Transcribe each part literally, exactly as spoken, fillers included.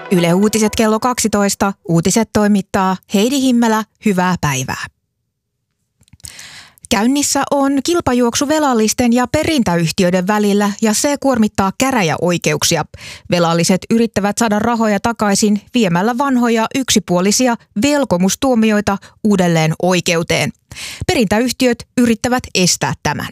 Yle Uutiset kello kaksitoista. Uutiset toimittaa Heidi Himmelä. Hyvää päivää. Käynnissä on kilpajuoksu velallisten ja perintäyhtiöiden välillä ja se kuormittaa käräjäoikeuksia. Velalliset yrittävät saada rahoja takaisin viemällä vanhoja yksipuolisia velkomustuomioita uudelleen oikeuteen. Perintäyhtiöt yrittävät estää tämän.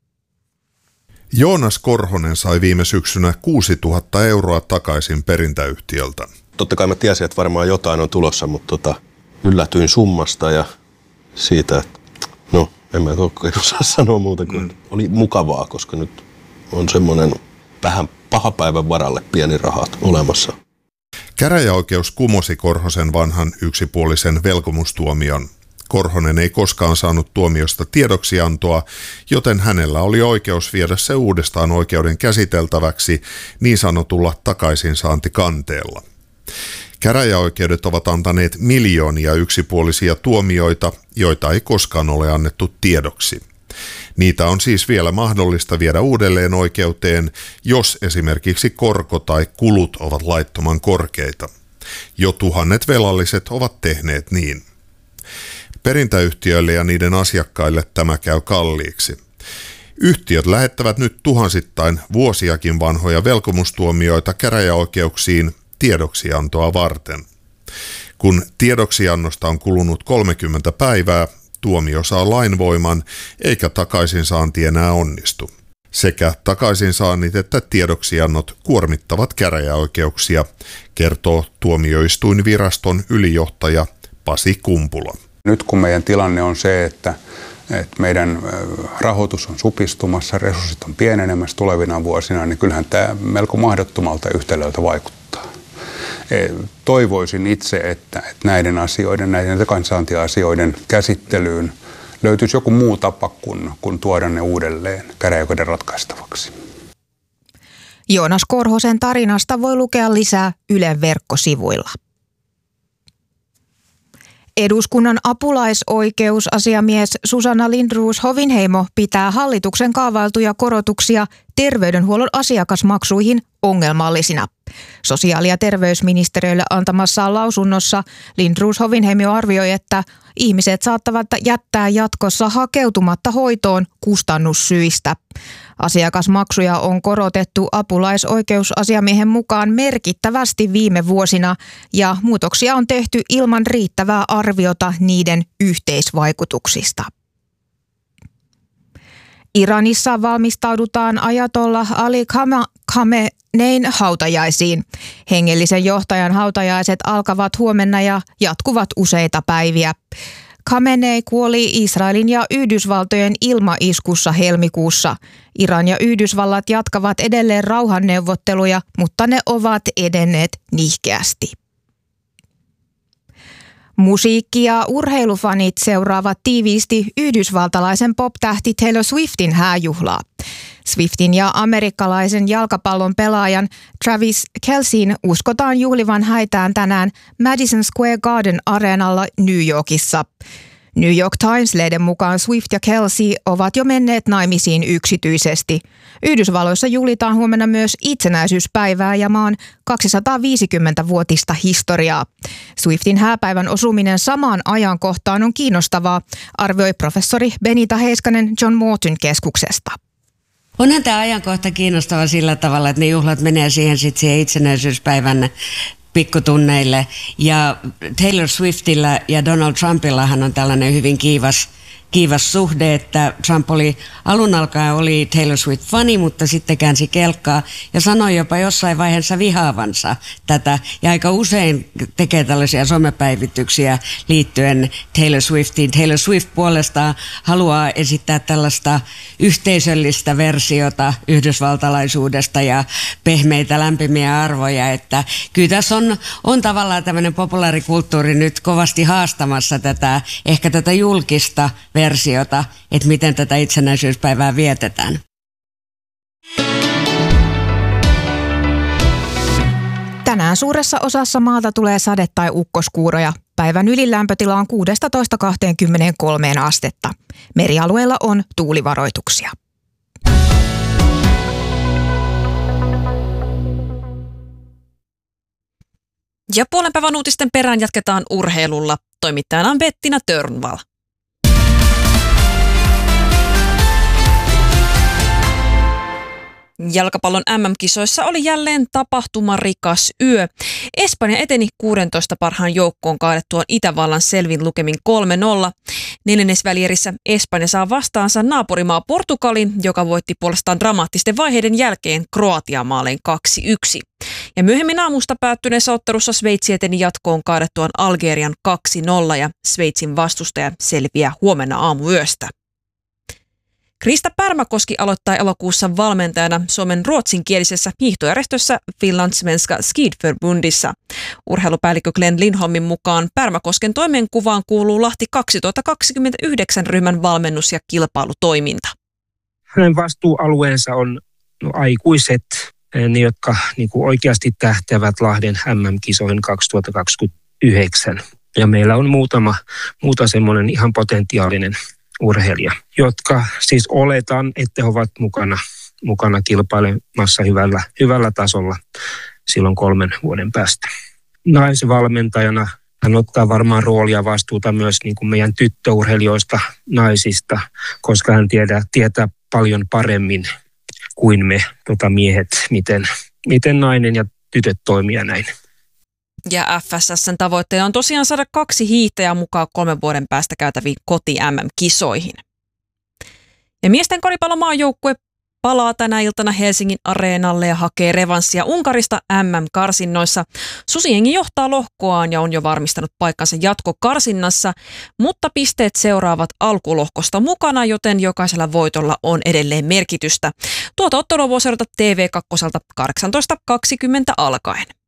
Joonas Korhonen sai viime syksynä kuusituhatta euroa takaisin perintäyhtiöltä. Totta kai mä tiesin, että varmaan jotain on tulossa, mutta tota, yllätyin summasta ja siitä, että no en mä oikein osaa sanoa muuta kuin, että oli mukavaa, koska nyt on semmoinen vähän paha päivän varalle pieni rahat olemassa. Käräjäoikeus kumosi Korhosen vanhan yksipuolisen velkomustuomion. Korhonen ei koskaan saanut tuomiosta tiedoksiantoa, joten hänellä oli oikeus viedä se uudestaan oikeuden käsiteltäväksi niin sanotulla takaisinsaantikanteella. Käräjäoikeudet ovat antaneet miljoonia yksipuolisia tuomioita, joita ei koskaan ole annettu tiedoksi. Niitä on siis vielä mahdollista viedä uudelleen oikeuteen, jos esimerkiksi korko tai kulut ovat laittoman korkeita. Jo tuhannet velalliset ovat tehneet niin. Perintäyhtiöille ja niiden asiakkaille tämä käy kalliiksi. Yhtiöt lähettävät nyt tuhansittain vuosiakin vanhoja velkomustuomioita käräjäoikeuksiin tiedoksiantoa varten. Kun tiedoksiannosta on kulunut kolmekymmentä päivää, tuomio saa lainvoiman eikä takaisinsaanti enää onnistu. Sekä takaisinsaannit että tiedoksiannot kuormittavat käräjäoikeuksia, kertoo tuomioistuinviraston ylijohtaja Pasi Kumpula. Nyt kun meidän tilanne on se, että, että meidän rahoitus on supistumassa, resurssit on pienenemässä tulevina vuosina, niin kyllähän tämä melko mahdottomalta yhtälöltä vaikuttaa. Toivoisin itse, että, että näiden asioiden, näiden takaisinsaantiasioiden käsittelyyn löytyisi joku muu tapa kuin, kuin tuoda ne uudelleen käräjäoikeuden ratkaistavaksi. Joonas Korhosen tarinasta voi lukea lisää Ylen verkkosivuilla. Eduskunnan apulaisoikeusasiamies Susanna Lindroos-Hovinheimo pitää hallituksen kaavailtuja korotuksia terveydenhuollon asiakasmaksuihin ongelmallisina. Sosiaali- ja terveysministeriölle antamassaan lausunnossa Lindroos-Hovinheimo arvioi, että ihmiset saattavat jättää jatkossa hakeutumatta hoitoon kustannussyistä. Asiakasmaksuja on korotettu apulaisoikeusasiamiehen mukaan merkittävästi viime vuosina ja muutoksia on tehty ilman riittävää arviota niiden yhteisvaikutuksista. Iranissa valmistaudutaan ajatollah Ali Khamenein hautajaisiin. Hengellisen johtajan hautajaiset alkavat huomenna ja jatkuvat useita päiviä. Khamenei kuoli Israelin ja Yhdysvaltojen ilmaiskussa helmikuussa. Iran ja Yhdysvallat jatkavat edelleen rauhanneuvotteluja, mutta ne ovat edenneet nihkeästi. Musiikki- ja urheilufanit seuraavat tiiviisti yhdysvaltalaisen pop-tähti Taylor Swiftin hääjuhlaa. Swiftin ja amerikkalaisen jalkapallon pelaajan Travis Kelceyn uskotaan juhlivan häitään tänään Madison Square Garden -areenalla New Yorkissa. New York Times-lehden mukaan Swift ja Kelce ovat jo menneet naimisiin yksityisesti. Yhdysvalloissa juhlitaan huomenna myös itsenäisyyspäivää ja maan kaksisataaviisikymmentävuotista historiaa. Swiftin hääpäivän osuminen samaan ajankohtaan on kiinnostavaa, arvioi professori Benita Heiskanen John Morton keskuksesta. Onhan tämä ajankohta kiinnostava sillä tavalla, että ne juhlat menee siihen sitten siihen itsenäisyyspäivän pikkutunneille. Ja Taylor Swiftillä ja Donald Trumpillahan on tällainen hyvin kiivas, kiivas suhde, että Trump oli alun alkaen oli Taylor Swift-fani, mutta sitten käänsi kelkkaa ja sanoi jopa jossain vaiheessa vihaavansa tätä. Ja aika usein tekee tällaisia somepäivityksiä liittyen Taylor Swiftiin. Taylor Swift puolestaan haluaa esittää tällaista yhteisöllistä versiota yhdysvaltalaisuudesta ja pehmeitä lämpimiä arvoja. Että kyllä tässä on, on tavallaan tämmöinen populaarikulttuuri nyt kovasti haastamassa tätä, ehkä tätä julkista versiota, että miten tätä itsenäisyyspäivää vietetään. Tänään suuressa osassa maata tulee sade- tai ukkoskuuroja. Päivän ylilämpötila on kuusitoista kaksikymmentäkolme astetta. Merialueella on tuulivaroituksia. Ja puolen päivän uutisten perään jatketaan urheilulla. Toimittajana on Bettina Törnvall. Jalkapallon äm äm-kisoissa oli jälleen tapahtumarikas yö. Espanja eteni kuusitoista parhaan joukkoon kaadettuaan Itävallan selvin lukemin kolme nolla. Neljännesvälierissä Espanja saa vastaansa naapurimaa Portugalin, joka voitti puolestaan dramaattisten vaiheiden jälkeen Kroatian maalein kaksi yksi. Ja myöhemmin aamusta päättyneessä ottelussa Sveitsi eteni jatkoon kaadettuaan Algerian kaksi nolla ja Sveitsin vastustaja selviää huomenna aamuyöstä. Krista Pärmäkoski aloittaa elokuussa valmentajana Suomen ruotsinkielisessä hiihtojärjestössä Finlandssvenska Skidförbundissa. Urheilupäällikkö Glenn Lindholmin mukaan Pärmäkosken toimenkuvaan kuuluu Lahti kaksituhattakaksikymmentäyhdeksän ryhmän valmennus- ja kilpailutoiminta. Hänen vastuualueensa on no, aikuiset, ne jotka niin kuin oikeasti tähtäävät Lahden äm äm-kisoihin kaksituhattakaksikymmentäyhdeksän. Ja meillä on muutama muuta semmoinen ihan potentiaalinen urheilija, jotka siis oletan, että he ovat mukana, mukana kilpailemassa hyvällä, hyvällä tasolla silloin kolmen vuoden päästä. Naisvalmentajana hän ottaa varmaan roolia vastuuta myös niin kuin meidän tyttöurheilijoista, naisista, koska hän tiedää, tietää paljon paremmin kuin me tota miehet, miten, miten nainen ja tytöt toimii näin. Ja F S S:n tavoitteena on tosiaan saada kaksi hiihtäjää mukaan kolmen vuoden päästä käytäviin koti-äm äm-kisoihin. Ja miesten koripallomaajoukkue palaa tänä iltana Helsingin areenalle ja hakee revanssia Unkarista äm äm-karsinnoissa. Susijengi johtaa lohkoaan ja on jo varmistanut paikkansa jatkokarsinnassa, mutta pisteet seuraavat alkulohkosta mukana, joten jokaisella voitolla on edelleen merkitystä. Tuota ottelua voi seurata T V kaksi kahdeksantoista kaksikymmentä alkaen.